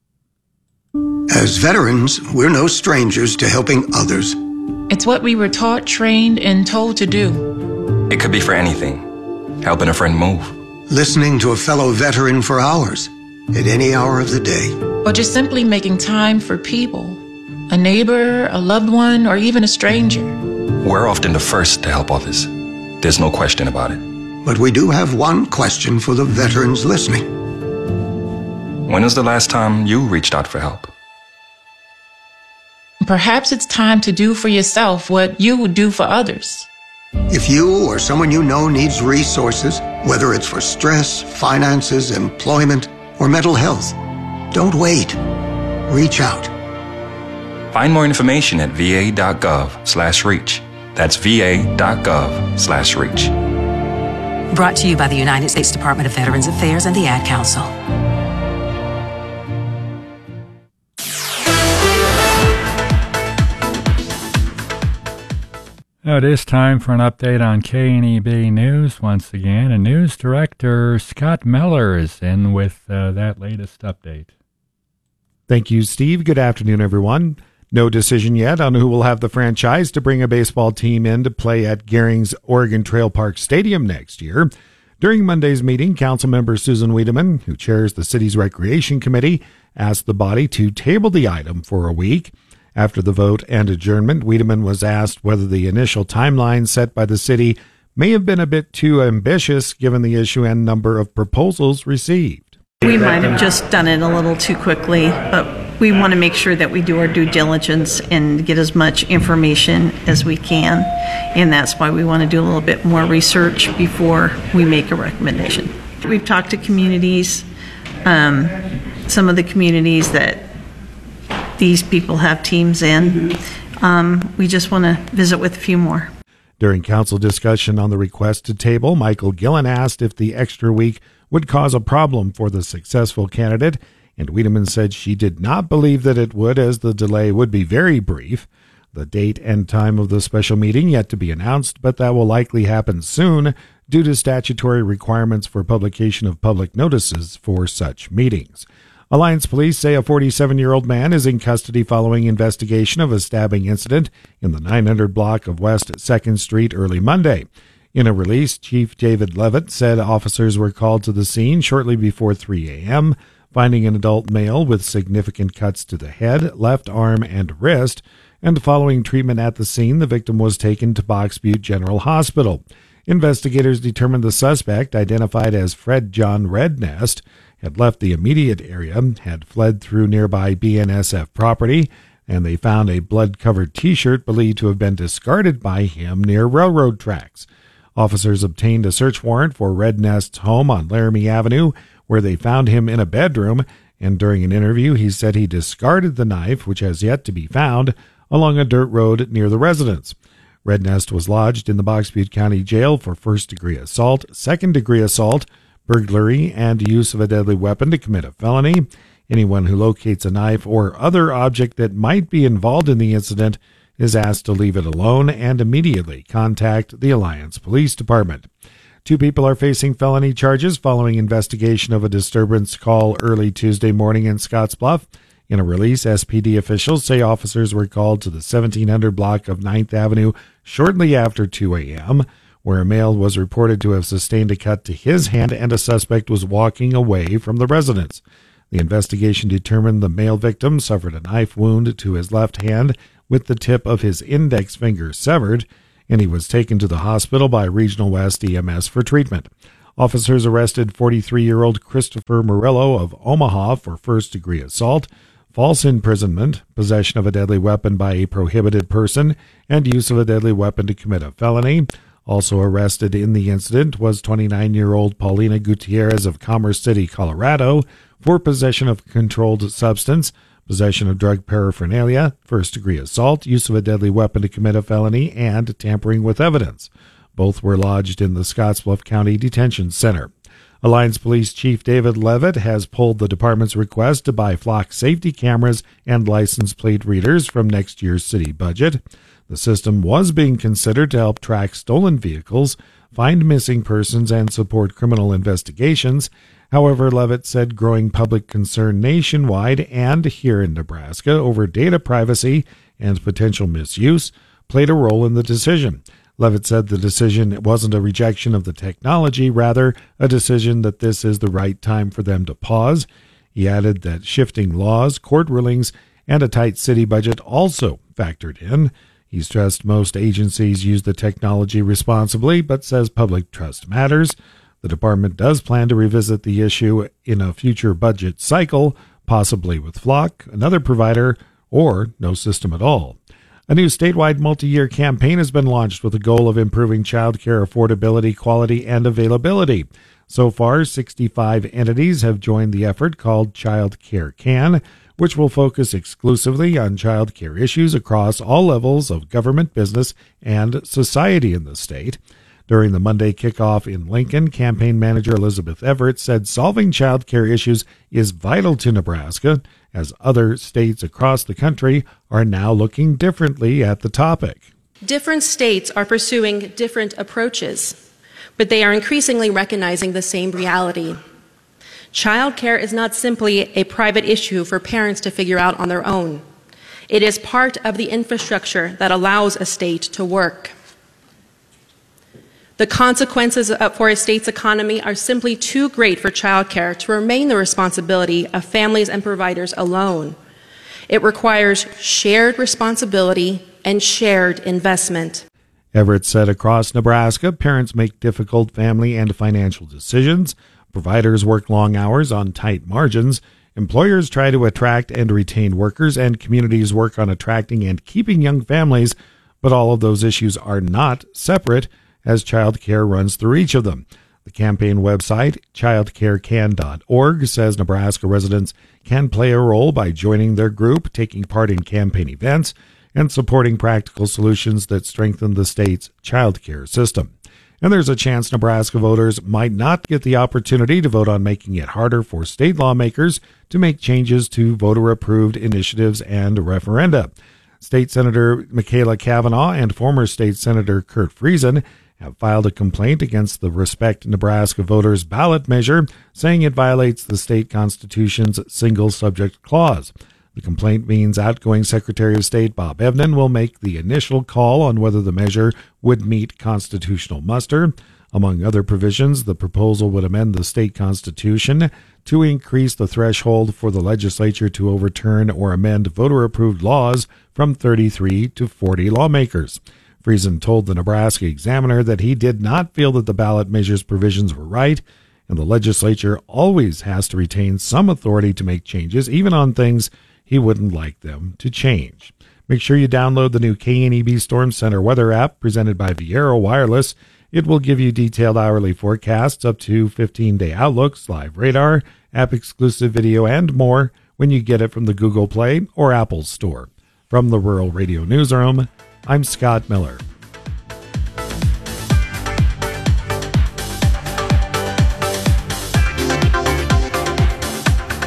As veterans, we're no strangers to helping others. It's what we were taught, trained, and told to do. It could be for anything. Helping a friend move. Listening to a fellow veteran for hours, at any hour of the day. Or just simply making time for people. A neighbor, a loved one, or even a stranger. We're often the first to help others. There's no question about it. But we do have one question for the veterans listening. When was the last time you reached out for help? Perhaps it's time to do for yourself what you would do for others. If you or someone you know needs resources, whether it's for stress, finances, employment, or mental health, don't wait. Reach out. Find more information at v a dot gov slash reach. That's v a dot gov slash reach. Brought to you by the United States Department of Veterans Affairs and the Ad Council. Now it is time for an update on K N E B News once again, and News Director Scott Miller is in with uh, that latest update. Thank you, Steve. Good afternoon, everyone. No decision yet on who will have the franchise to bring a baseball team in to play at Gehring's Oregon Trail Park Stadium next year. During Monday's meeting, Councilmember Susan Wiedemann, who chairs the city's Recreation Committee, asked the body to table the item for a week. After the vote and adjournment, Wiedemann was asked whether the initial timeline set by the city may have been a bit too ambitious given the issue and number of proposals received. We might have just done it a little too quickly, but we want to make sure that we do our due diligence and get as much information as we can, and that's why we want to do a little bit more research before we make a recommendation. We've talked to communities, um, some of the communities that these people have teams in. Um, we just want to visit with a few more. During council discussion on the request to table, Michael Gillen asked if the extra week would cause a problem for the successful candidate, and Wiedemann said she did not believe that it would, as the delay would be very brief. The date and time of the special meeting yet to be announced, but that will likely happen soon due to statutory requirements for publication of public notices for such meetings. Alliance police say a forty-seven-year-old man is in custody following investigation of a stabbing incident in the nine hundred block of West second Street early Monday. In a release, Chief David Levitt said officers were called to the scene shortly before three a.m., finding an adult male with significant cuts to the head, left arm, and wrist, and following treatment at the scene, the victim was taken to Box Butte General Hospital. Investigators determined the suspect, identified as Fred John Rednest, had left the immediate area, had fled through nearby B N S F property, and they found a blood-covered T-shirt believed to have been discarded by him near railroad tracks. Officers obtained a search warrant for Rednest's home on Laramie Avenue, where they found him in a bedroom, and during an interview he said he discarded the knife, which has yet to be found, along a dirt road near the residence. Rednest was lodged in the Box Butte County Jail for first-degree assault, second-degree assault, burglary, and use of a deadly weapon to commit a felony. Anyone who locates a knife or other object that might be involved in the incident is asked to leave it alone and immediately contact the Alliance Police Department. Two people are facing felony charges following investigation of a disturbance call early Tuesday morning in Scottsbluff. In a release, S P D officials say officers were called to the seventeen hundred block of ninth Avenue shortly after two a.m., where a male was reported to have sustained a cut to his hand and a suspect was walking away from the residence. The investigation determined the male victim suffered a knife wound to his left hand with the tip of his index finger severed, and he was taken to the hospital by Regional West E M S for treatment. Officers arrested forty-three-year-old Christopher Murillo of Omaha for first-degree assault, false imprisonment, possession of a deadly weapon by a prohibited person, and use of a deadly weapon to commit a felony. Also arrested in the incident was twenty-nine-year-old Paulina Gutierrez of Commerce City, Colorado, for possession of a controlled substance, possession of drug paraphernalia, first-degree assault, use of a deadly weapon to commit a felony, and tampering with evidence. Both were lodged in the Scottsbluff County Detention Center. Alliance Police Chief David Levitt has pulled the department's request to buy flock safety cameras and license plate readers from next year's city budget. The system was being considered to help track stolen vehicles, find missing persons, and support criminal investigations. However, Levitt said growing public concern nationwide and here in Nebraska over data privacy and potential misuse played a role in the decision. Levitt said the decision wasn't a rejection of the technology, rather a decision that this is the right time for them to pause. He added that shifting laws, court rulings, and a tight city budget also factored in. He stressed most agencies use the technology responsibly, but says public trust matters. The department does plan to revisit the issue in a future budget cycle, possibly with Flock, another provider, or no system at all. A new statewide multi-year campaign has been launched with the goal of improving child care affordability, quality, and availability. So far, sixty-five entities have joined the effort called Child Care Can, which will focus exclusively on child care issues across all levels of government, business, and society in the state. During the Monday kickoff in Lincoln, campaign manager Elizabeth Everett said solving child care issues is vital to Nebraska, as other states across the country are now looking differently at the topic. Different states are pursuing different approaches, but they are increasingly recognizing the same reality. Child care is not simply a private issue for parents to figure out on their own. It is part of the infrastructure that allows a state to work. The consequences for a state's economy are simply too great for child care to remain the responsibility of families and providers alone. It requires shared responsibility and shared investment. Everett said across Nebraska, parents make difficult family and financial decisions. Providers work long hours on tight margins. Employers try to attract and retain workers, and communities work on attracting and keeping young families. But all of those issues are not separate, as child care runs through each of them. The campaign website, child care can dot org, says Nebraska residents can play a role by joining their group, taking part in campaign events, and supporting practical solutions that strengthen the state's child care system. And there's a chance Nebraska voters might not get the opportunity to vote on making it harder for state lawmakers to make changes to voter-approved initiatives and referenda. State Senator Michaela Cavanaugh and former State Senator Kurt Friesen have filed a complaint against the Respect Nebraska Voters ballot measure, saying it violates the state constitution's single subject clause. The complaint means outgoing Secretary of State Bob Evnen will make the initial call on whether the measure would meet constitutional muster. Among other provisions, the proposal would amend the state constitution to increase the threshold for the legislature to overturn or amend voter-approved laws from thirty-three to forty lawmakers. Friesen told the Nebraska Examiner that he did not feel that the ballot measure's provisions were right, and the legislature always has to retain some authority to make changes, even on things he wouldn't like them to change. Make sure you download the new K N E B Storm Center weather app presented by Viero Wireless. It will give you detailed hourly forecasts, up to fifteen-day outlooks, live radar, app-exclusive video, and more when you get it from the Google Play or Apple Store. From the Rural Radio Newsroom, I'm Scott Miller.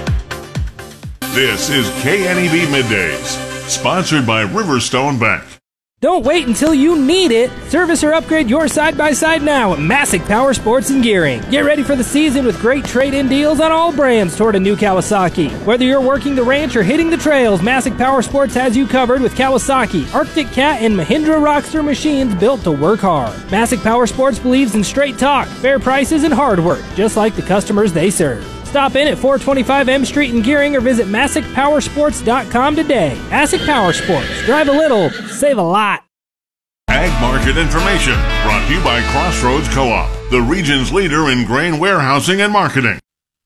This is K N E B Middays, sponsored by Riverstone Bank. Don't wait until you need it. Service or upgrade your side-by-side now at Massic Power Sports and Gearing. Get ready for the season with great trade-in deals on all brands toward a new Kawasaki. Whether you're working the ranch or hitting the trails, Massic Power Sports has you covered with Kawasaki, Arctic Cat, and Mahindra Rockster machines built to work hard. Massic Power Sports believes in straight talk, fair prices, and hard work, just like the customers they serve. Stop in at four twenty-five M Street in Gearing or visit Massic Power Sports dot com today. Massic Power Sports. Drive a little, save a lot. Ag Market Information, brought to you by Crossroads Co-op, the region's leader in grain warehousing and marketing.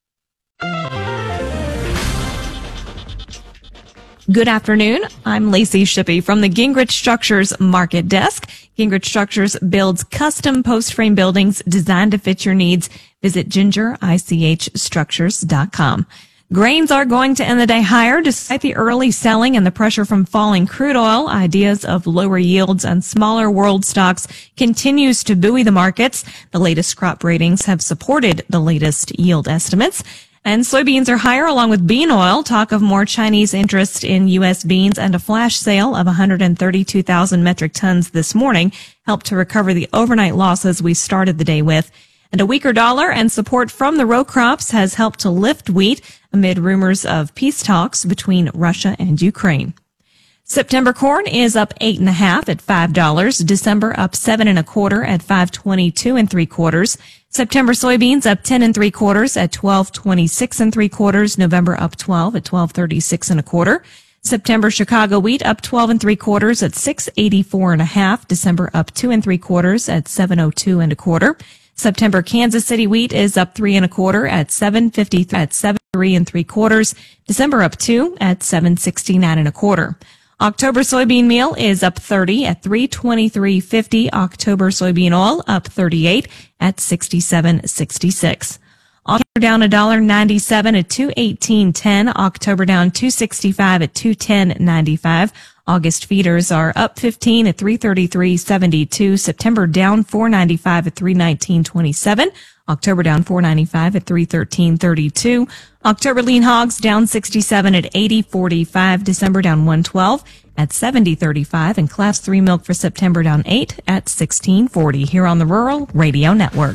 Good afternoon. I'm Lacey Shippey from the Gingrich Structures Market Desk. Gingrich Structures builds custom post-frame buildings designed to fit your needs. Visit ginger ich structures dot com. Grains are going to end the day higher despite the early selling and the pressure from falling crude oil. Ideas of lower yields and smaller world stocks continues to buoy the markets. The latest crop ratings have supported the latest yield estimates. And soybeans are higher along with bean oil. Talk of more Chinese interest in U S beans and a flash sale of one hundred thirty-two thousand metric tons this morning helped to recover the overnight losses we started the day with. And a weaker dollar and support from the row crops has helped to lift wheat amid rumors of peace talks between Russia and Ukraine. September corn is up eight and a half at five dollars. December up seven and a quarter at five twenty-two and three quarters. September soybeans up ten and three quarters at twelve twenty-six and three quarters. November up twelve at twelve thirty-six and a quarter. September Chicago wheat up twelve and three quarters at six eighty-four and a half. December up two and three quarters at seven oh two and a quarter. September Kansas City wheat is up three and a quarter at seven fifty at seven three and three quarters. December up two at seven sixty-nine and a quarter. October soybean meal is up thirty at three twenty-three fifty. October soybean oil up thirty-eight at sixty-seven sixty-six. October down one dollar ninety-seven at two eighteen ten. October down two sixty-five at two ten ninety-five. August feeders are up fifteen at three thirty-three seventy-two. September down four ninety-five at three nineteen twenty-seven. October down four ninety-five at three thirteen thirty-two. October lean hogs down sixty-seven at eighty forty-five. December down one twelve at seventy thirty-five. And class three milk for September down eight at sixteen forty here on the Rural Radio Network.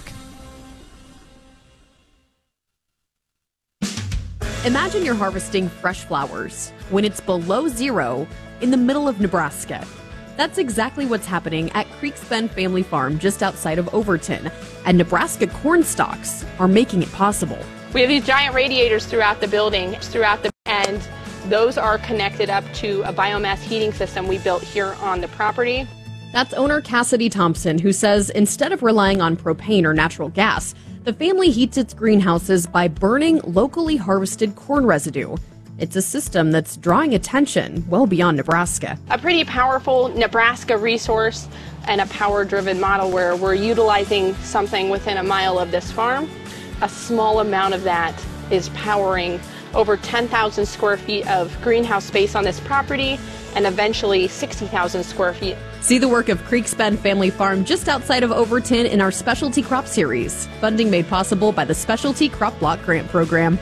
Imagine you're harvesting fresh flowers when it's below zero in the middle of Nebraska. That's exactly what's happening at Creeks Bend Family Farm just outside of Overton, and Nebraska corn stalks are making it possible. We have these giant radiators throughout the building, throughout the, and those are connected up to a biomass heating system we built here on the property. That's owner Cassidy Thompson, who says instead of relying on propane or natural gas, the family heats its greenhouses by burning locally harvested corn residue. It's a system that's drawing attention well beyond Nebraska. A pretty powerful Nebraska resource and a power-driven model where we're utilizing something within a mile of this farm. A small amount of that is powering over ten thousand square feet of greenhouse space on this property and eventually sixty thousand square feet. See the work of Creeks Bend Family Farm just outside of Overton in our Specialty Crop Series. Funding made possible by the Specialty Crop Block Grant Program.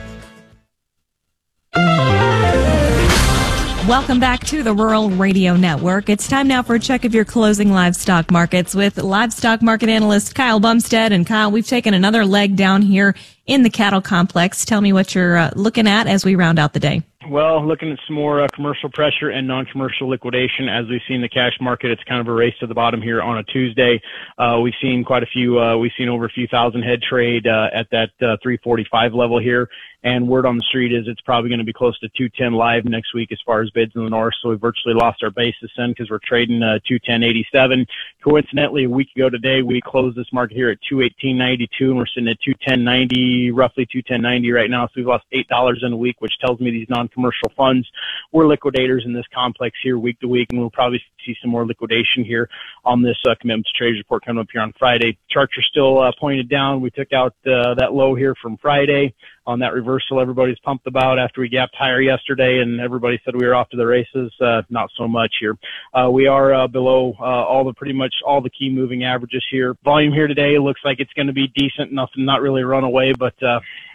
Welcome back to the Rural Radio Network. It's time now for a check of your closing livestock markets with livestock market analyst Kyle Bumstead. And Kyle, we've taken another leg down here in the cattle complex. Tell me what you're uh, looking at as we round out the day. Well, looking at some more uh, commercial pressure and non-commercial liquidation. As we've seen the cash market, it's kind of a race to the bottom here on a Tuesday. Uh, we've seen quite a few, uh, we've seen over a few thousand head trade uh, at that uh, three forty-five level here. And word on the street is it's probably going to be close to two ten live next week as far as bids in the north. So we virtually lost our basis then because we're trading uh, two ten eighty-seven. Coincidentally, a week ago today, we closed this market here at two eighteen ninety-two, and we're sitting at two ten ninety, roughly two ten ninety right now. So we've lost eight dollars in a week, which tells me these non-commercial funds were liquidators in this complex here week to week, and we'll probably see some more liquidation here on this uh, commitment to trade report coming up here on Friday. Charts are still uh, pointed down. We took out uh, that low here from Friday on that reversal everybody's pumped about after we gapped higher yesterday, and everybody said we were off to the races. Uh, not so much here. Uh, we are uh, below uh, all the pretty much all the key moving averages here. Volume here today looks like it's going to be decent. Nothing, not really a runaway, but uh,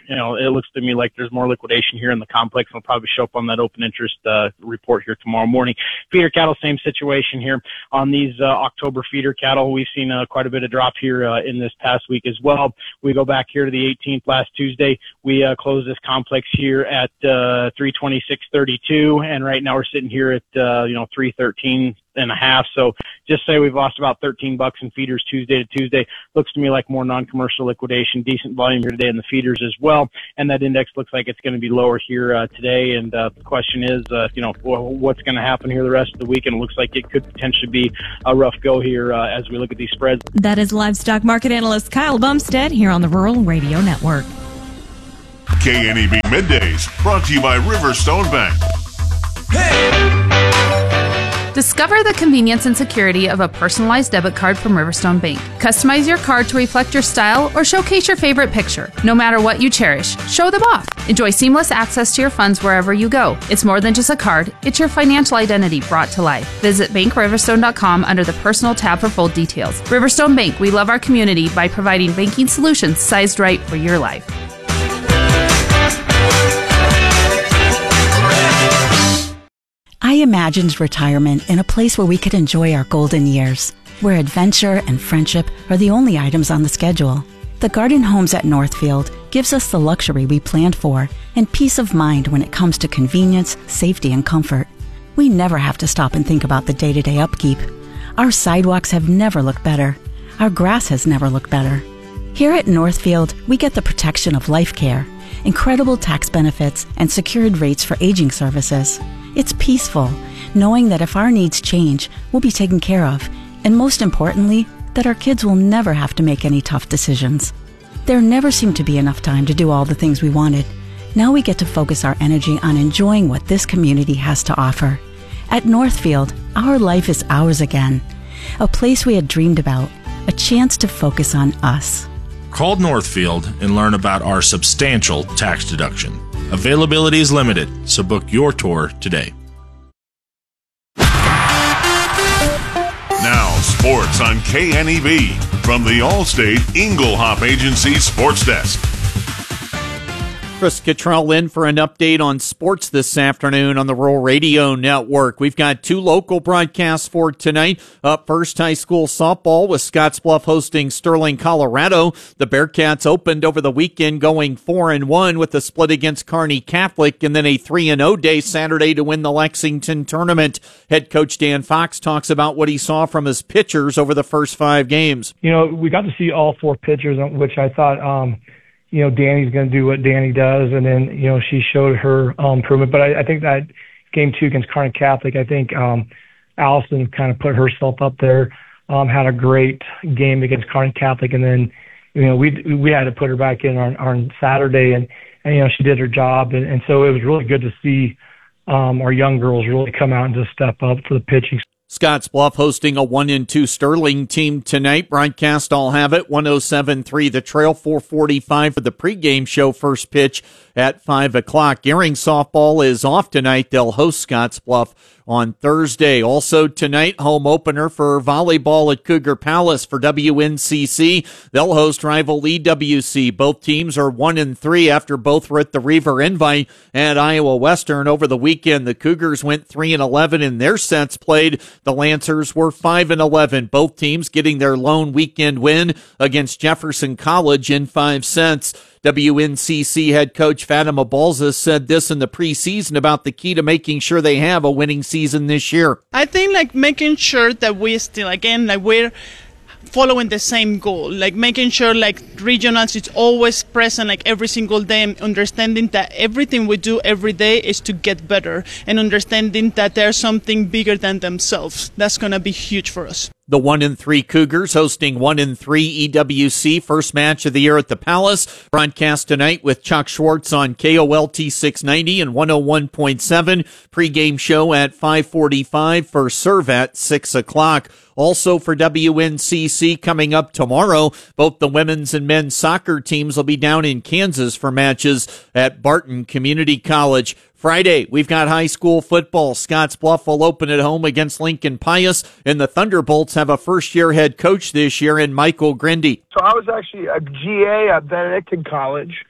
you know, it looks to me like there's more liquidation here in the complex. It'll probably show up on that open interest uh, report here tomorrow morning. Feeder cattle, same situation here on these uh, October feeder cattle. We've seen uh, quite a bit of drop here uh, in this past week as well. We go back here to the eighteenth last Tuesday. We uh, closed this complex here at uh, three twenty-six thirty-two, and right now we're sitting here at uh, you know three thirteen and a half. So just say we've lost about thirteen bucks in feeders Tuesday to Tuesday. Looks to me like more non-commercial liquidation, decent volume here today in the feeders as well. And that index looks like it's going to be lower here uh, today. And uh, the question is, uh, you know, what's going to happen here the rest of the week? And it looks like it could potentially be a rough go here uh, as we look at these spreads. That is livestock market analyst Kyle Bumstead here on the Rural Radio Network. K N E B Middays, brought to you by Riverstone Bank. Discover the convenience and security of a personalized debit card from Riverstone Bank. Customize your card to reflect your style or showcase your favorite picture. No matter what you cherish, show them off. Enjoy seamless access to your funds wherever you go. It's more than just a card, it's your financial identity brought to life. Visit bank riverstone dot com under the Personal tab for full details. Riverstone Bank, we love our community by providing banking solutions sized right for your life. I imagined retirement in a place where we could enjoy our golden years, where adventure and friendship are the only items on the schedule. The Garden Homes at Northfield gives us the luxury we planned for and peace of mind when it comes to convenience, safety, and comfort. We never have to stop and think about the day-to-day upkeep. Our sidewalks have never looked better. Our grass has never looked better. Here at Northfield, we get the protection of life care, incredible tax benefits, and secured rates for aging services. It's peaceful, knowing that if our needs change, we'll be taken care of, and most importantly, that our kids will never have to make any tough decisions. There never seemed to be enough time to do all the things we wanted. Now we get to focus our energy on enjoying what this community has to offer. At Northfield, our life is ours again. A place we had dreamed about, a chance to focus on us. Call Northfield and learn about our substantial tax deduction. Availability is limited, so book your tour today. Now, sports on K N E B from the Allstate Inglehop Agency Sports Desk. Chris Cottrell in for an update on sports this afternoon on the Rural Radio Network. We've got two local broadcasts for tonight. Up first, high school softball with Scottsbluff hosting Sterling, Colorado. The Bearcats opened over the weekend going four and one with a split against Kearney Catholic and then a three and oh day Saturday to win the Lexington tournament. Head coach Dan Fox talks about what he saw from his pitchers over the first five games. You know, we got to see all four pitchers, which I thought, um, you know, Danny's going to do what Danny does, and then, you know, she showed her um, improvement. But I, I think that game two against Kearney Catholic, I think um, Allison kind of put herself up there, um, had a great game against Kearney Catholic, and then, you know, we we had to put her back in on, on Saturday, and, and, you know, she did her job. And, and so it was really good to see um, our young girls really come out and just step up for the pitching. Scottsbluff hosting a one and two Sterling team tonight. Broadcast I'll have it, one oh seven point three The Trail, four forty-five for the pregame show. First pitch at five o'clock. Gearing softball is off tonight. They'll host Scottsbluff on Thursday. Also tonight, home opener for volleyball at Cougar Palace for W N C C. They'll host rival E W C. Both teams are one and three after both were at the Reaver Invite at Iowa Western over the weekend. The Cougars went three and eleven in their sets played. The Lancers were five and eleven. Both teams getting their lone weekend win against Jefferson College in five sets. W N C C head coach Fatima Balzas said this in the preseason about the key to making sure they have a winning season this year. I think like making sure that we still, again, like we're following the same goal, like making sure like regionals is always present like every single day, and understanding that everything we do every day is to get better, and understanding that there's something bigger than themselves. That's going to be huge for us. The one and three Cougars hosting one and three E W C, first match of the year at the Palace. Broadcast tonight with Chuck Schwartz on K O L T six ninety and one oh one point seven. Pre-game show at five forty-five for Serve at six o'clock. Also for W N C C coming up tomorrow, both the women's and men's soccer teams will be down in Kansas for matches at Barton Community College. Friday, we've got high school football. Scottsbluff will open at home against Lincoln Pius, and the Thunderbolts have a first-year head coach this year in Michael Grindy. So I was actually a G A at Benedictine College,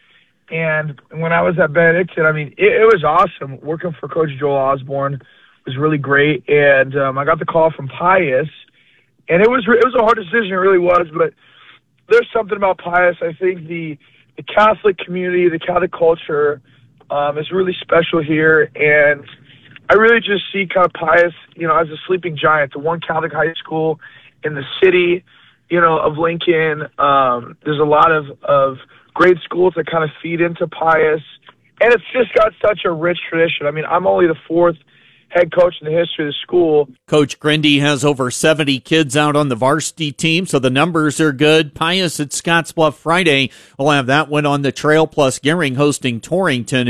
And when I was at Benedictine, I mean, it, it was awesome. Working for Coach Joel Osborne was really great. And um, I got the call from Pius, and it was it was a hard decision. It really was. But there's something about Pius. I think the the Catholic community, the Catholic culture, um, is really special here. And I really just see kind of Pius, you know, as a sleeping giant, the one Catholic high school in the city, you know, of Lincoln. Um, there's a lot of, of great schools that kind of feed into Pius. And it's just got such a rich tradition. I mean, I'm only the fourth head coach in the history of the school. Coach Grindy has over seventy kids out on the varsity team, so the numbers are good. Pius at Scottsbluff Friday. We'll have that one on the Trail, plus Gehring hosting Torrington.